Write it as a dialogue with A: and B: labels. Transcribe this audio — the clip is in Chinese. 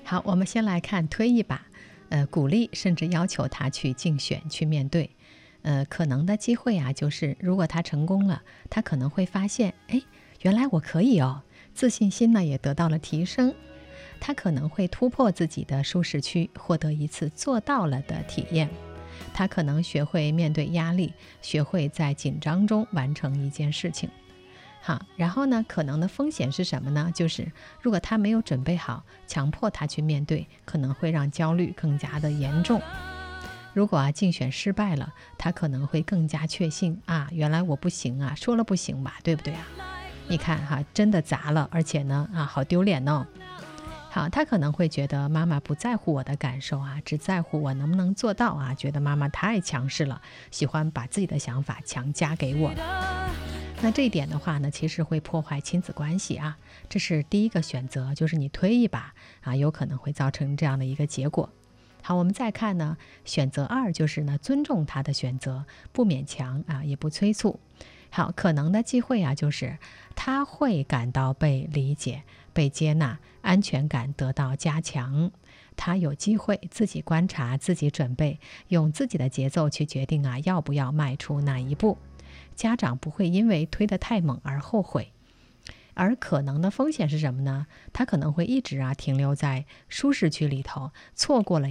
A: 好，我们先来看推一把，鼓励甚至要求他去竞选，去面对。可能的机会啊，就是如果他成功了，他可能会发现，哎，原来我可以哦，自信心呢也得到了提升。他可能会突破自己的舒适区，获得一次做到了的体验。他可能学会面对压力，学会在紧张中完成一件事情。好，然后呢，可能的风险是什么呢？就是如果他没有准备好，强迫他去面对，可能会让焦虑更加的严重。如果竞选失败了，他可能会更加确信啊，原来我不行啊，说了不行吧，对不对啊？你看哈，真的砸了，而且呢好丢脸哦。好，他可能会觉得妈妈不在乎我的感受啊，只在乎我能不能做到啊，觉得妈妈太强势了，喜欢把自己的想法强加给我。那这一点的话呢，其实会破坏亲子关系啊。这是第一个选择，就是你推一把啊，有可能会造成这样的一个结果。好，我们再看呢，选择2就是呢，尊重他的选择，不勉强啊，也不催促。好，可能的机会啊，就是他会感到被理解、被接纳，安全感得到加强。他有机会自己观察、自己准备，用自己的节奏去决定啊，要不要迈出那一步。家长不会因为推得太猛而后悔。而可能的风险是什么呢？他可能会一直停留在舒适区里头，错过了